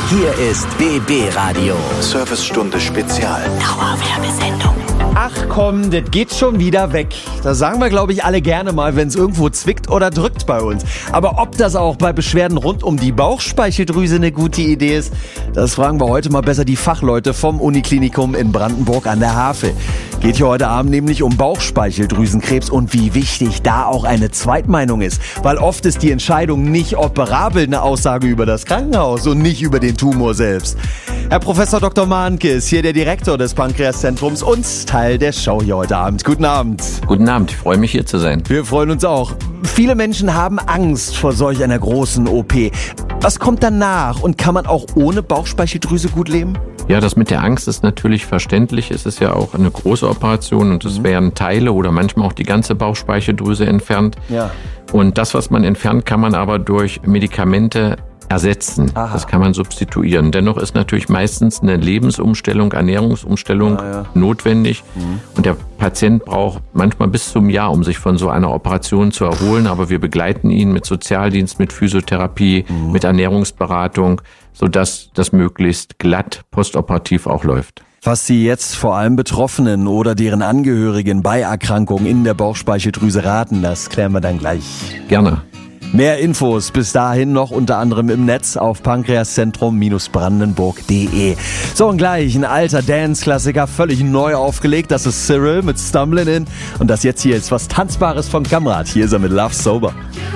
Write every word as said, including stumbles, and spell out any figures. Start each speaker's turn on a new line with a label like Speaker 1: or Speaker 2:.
Speaker 1: Hier ist B B Radio.
Speaker 2: Servicestunde Spezial.
Speaker 3: Dauerwerbesendung.
Speaker 4: Ach komm, das geht schon wieder weg. Das sagen wir, glaube ich, alle gerne mal, wenn es irgendwo zwickt oder drückt bei uns. Aber ob das auch bei Beschwerden rund um die Bauchspeicheldrüse eine gute Idee ist, das fragen wir heute mal besser die Fachleute vom Uniklinikum in Brandenburg an der Havel. Geht hier heute Abend nämlich um Bauchspeicheldrüsenkrebs und wie wichtig da auch eine Zweitmeinung ist. Weil oft ist die Entscheidung nicht operabel eine Aussage über das Krankenhaus und nicht über den Tumor selbst. Herr Professor Doktor Mahnke ist hier der Direktor des Pankreaszentrums und Teil der Show hier heute Abend. Guten Abend.
Speaker 5: Guten Abend, ich freue mich hier zu sein.
Speaker 4: Wir freuen uns auch. Viele Menschen haben Angst vor solch einer großen O P. Was kommt danach und kann man auch ohne Bauchspeicheldrüse gut leben?
Speaker 5: Ja, das mit der Angst ist natürlich verständlich. Es ist ja auch eine große Operation und es mhm. werden Teile oder manchmal auch die ganze Bauchspeicheldrüse entfernt.
Speaker 4: Ja.
Speaker 5: Und das, was man entfernt, kann man aber durch Medikamente ersetzen. Aha. Das kann man substituieren. Dennoch ist natürlich meistens eine Lebensumstellung, Ernährungsumstellung ah, ja. notwendig. Mhm. Und der Patient braucht manchmal bis zum Jahr, um sich von so einer Operation zu erholen. Aber wir begleiten ihn mit Sozialdienst, mit Physiotherapie, mhm. mit Ernährungsberatung, sodass das möglichst glatt postoperativ auch läuft.
Speaker 4: Was Sie jetzt vor allem Betroffenen oder deren Angehörigen bei Erkrankungen in der Bauchspeicheldrüse raten, das klären wir dann gleich.
Speaker 5: Gerne.
Speaker 4: Mehr Infos bis dahin noch unter anderem im Netz auf pankreaszentrum Brandenburg punkt de. So, und gleich ein alter Dance-Klassiker, völlig neu aufgelegt. Das ist Cyril mit Stumbling In. Und das jetzt hier ist was Tanzbares von Kamrat. Hier ist er mit Love Sober.